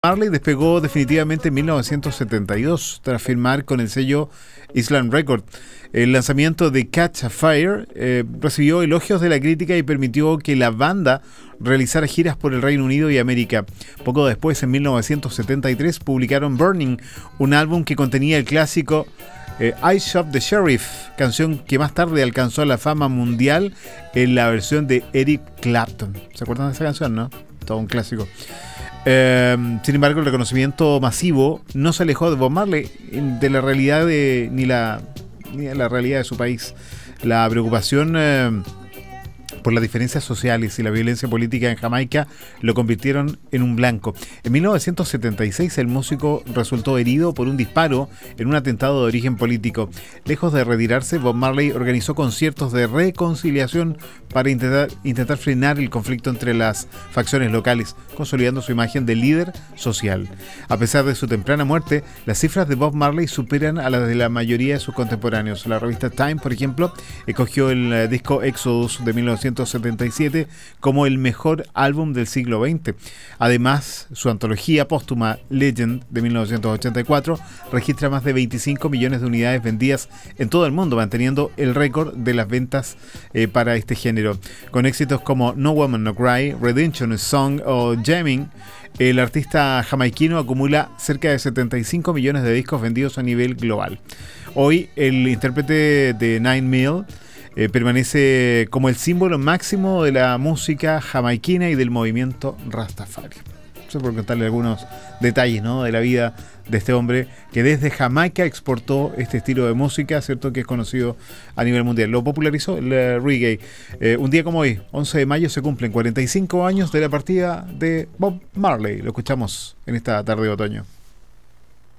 Marley despegó definitivamente en 1972 tras firmar con el sello Island Records. El lanzamiento de Catch a Fire recibió elogios de la crítica y permitió que la banda realizara giras por el Reino Unido y América. Poco después, en 1973, publicaron Burning, un álbum que contenía el clásico I Shot the Sheriff, canción que más tarde alcanzó la fama mundial en la versión de Eric Clapton. ¿Se acuerdan de esa canción, no? Todo un clásico. Sin embargo, el reconocimiento masivo no se alejó de Bob Marley de la realidad ni de la realidad de su país. La preocupación por las diferencias sociales y la violencia política en Jamaica lo convirtieron en un blanco. En 1976 el músico resultó herido por un disparo en un atentado de origen político. Lejos de retirarse, Bob Marley organizó conciertos de reconciliación para intentar frenar el conflicto entre las facciones locales, consolidando su imagen de líder social. A pesar de su temprana muerte, las cifras de Bob Marley superan a las de la mayoría de sus contemporáneos. La revista Time, por ejemplo, escogió el disco Exodus de 1977 como el mejor álbum del siglo XX. Además, su antología póstuma Legend de 1984 registra más de 25 millones de unidades vendidas en todo el mundo, manteniendo el récord de las ventas para este género. Con éxitos como No Woman No Cry, Redemption Song o Jamming, el artista jamaiquino acumula cerca de 75 millones de discos vendidos a nivel global. Hoy, el intérprete de Nine Mil permanece como el símbolo máximo de la música jamaiquina y del movimiento Rastafari. Eso por contarle algunos detalles, ¿no?, de la vida de este hombre que desde Jamaica exportó este estilo de música, ¿cierto?, que es conocido a nivel mundial. Lo popularizó el reggae. Un día como hoy, 11 de mayo, se cumplen 45 años de la partida de Bob Marley. Lo escuchamos en esta tarde de otoño.